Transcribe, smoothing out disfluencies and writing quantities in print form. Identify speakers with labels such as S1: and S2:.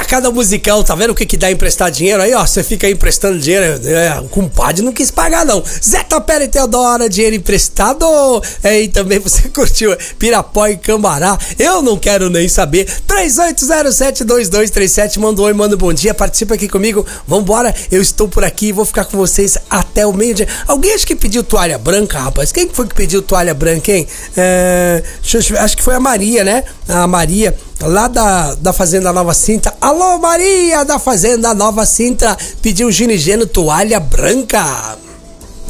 S1: Sacada musicão, tá vendo o que dá emprestar dinheiro aí, ó? Você fica aí emprestando dinheiro, o compadre não quis pagar não. Zé Tapera e Teodora, dinheiro emprestado. E também você curtiu Pirapó e Cambará, eu não quero nem saber. 38072237, manda um oi, manda um bom dia, participa aqui comigo, vambora, eu estou por aqui, vou ficar com vocês até o meio-dia. Alguém acho que pediu toalha branca, rapaz? Quem foi que pediu toalha branca, hein? Acho que foi a Maria, né? A Maria, lá da Fazenda Nova Sintra. Alô, Maria da Fazenda Nova Sintra, pediu Ginigeno toalha branca.